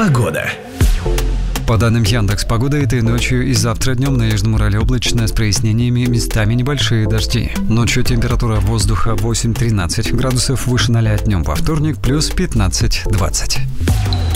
Погода. По данным Яндекс.Погоды, этой ночью и завтра днем на Южном Урале облачно с прояснениями, местами небольшие дожди. Ночью температура воздуха 8-13 градусов, выше 0 днем во вторник, плюс 15-20.